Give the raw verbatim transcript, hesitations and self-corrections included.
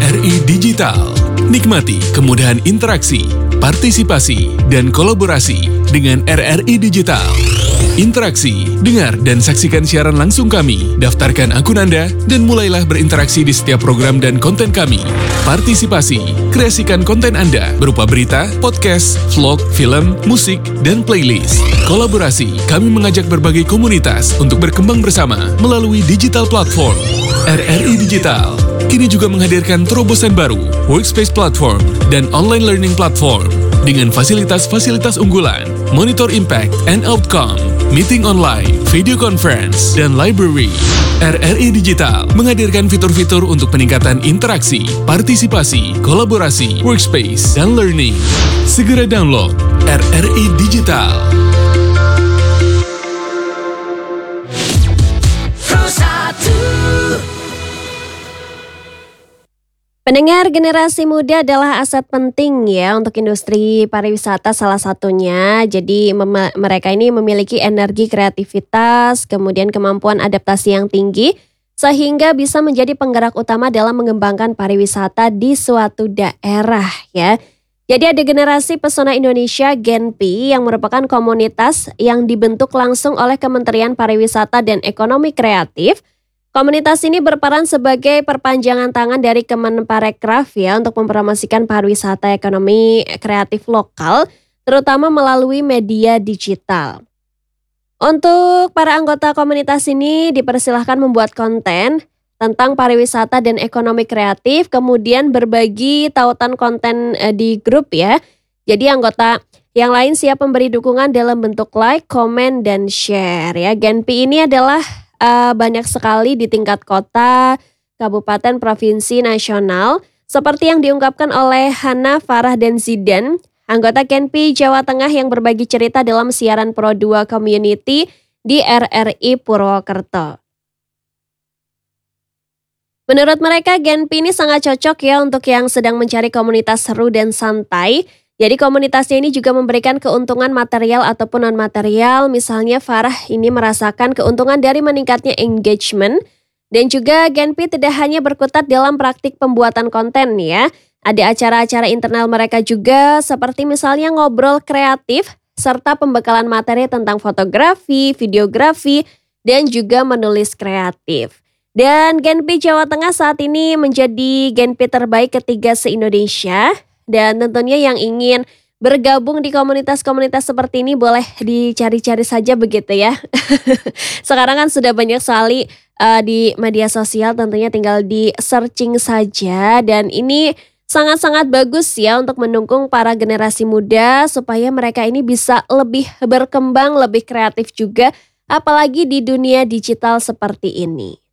R I Digital. Nikmati kemudahan interaksi, partisipasi, dan kolaborasi dengan R R I Digital. Interaksi, dengar dan saksikan siaran langsung kami, daftarkan akun Anda, dan mulailah berinteraksi di setiap program dan konten kami. Partisipasi, kreasikan konten Anda berupa berita, podcast, vlog, film, musik, dan playlist. Kolaborasi, kami mengajak berbagai komunitas untuk berkembang bersama melalui digital platform. R R I Digital kini juga menghadirkan terobosan baru, workspace platform, dan online learning platform dengan fasilitas-fasilitas unggulan, monitor impact and outcome, meeting online, video conference, dan library. R R I Digital menghadirkan fitur-fitur untuk peningkatan interaksi, partisipasi, kolaborasi, workspace, dan learning. Segera download R R I Digital. Pendengar, generasi muda adalah aset penting ya untuk industri pariwisata salah satunya. Jadi mem- mereka ini memiliki energi kreativitas, kemudian kemampuan adaptasi yang tinggi, sehingga bisa menjadi penggerak utama dalam mengembangkan pariwisata di suatu daerah ya. Jadi ada generasi pesona Indonesia Genpi yang merupakan komunitas yang dibentuk langsung oleh Kementerian Pariwisata dan Ekonomi Kreatif. Komunitas ini berperan sebagai perpanjangan tangan dari Kemenparekraf ya untuk mempromosikan pariwisata ekonomi kreatif lokal, terutama melalui media digital. Untuk para anggota komunitas ini dipersilahkan membuat konten tentang pariwisata dan ekonomi kreatif, kemudian berbagi tautan konten di grup ya. Jadi anggota yang lain siap memberi dukungan dalam bentuk like, komen, dan share ya. Genpi ini adalah Uh, banyak sekali di tingkat kota, kabupaten, provinsi, nasional, seperti yang diungkapkan oleh Hana, Farah, dan Zidan, anggota Genpi Jawa Tengah yang berbagi cerita dalam siaran Pro dua Community di R R I Purwokerto. Menurut mereka, Genpi ini sangat cocok ya untuk yang sedang mencari komunitas seru dan santai. Jadi komunitasnya ini juga memberikan keuntungan material ataupun non-material. Misalnya Farah ini merasakan keuntungan dari meningkatnya engagement. Dan juga Genpi tidak hanya berkutat dalam praktik pembuatan konten ya. Ada acara-acara internal mereka juga seperti misalnya ngobrol kreatif serta pembekalan materi tentang fotografi, videografi, dan juga menulis kreatif. Dan Genpi Jawa Tengah saat ini menjadi Genpi terbaik ketiga se-Indonesia. Dan tentunya yang ingin bergabung di komunitas-komunitas seperti ini boleh dicari-cari saja begitu ya. Sekarang kan sudah banyak sekali uh, di media sosial, tentunya tinggal di searching saja. Dan ini sangat-sangat bagus ya untuk mendukung para generasi muda supaya mereka ini bisa lebih berkembang, lebih kreatif juga. Apalagi di dunia digital seperti ini.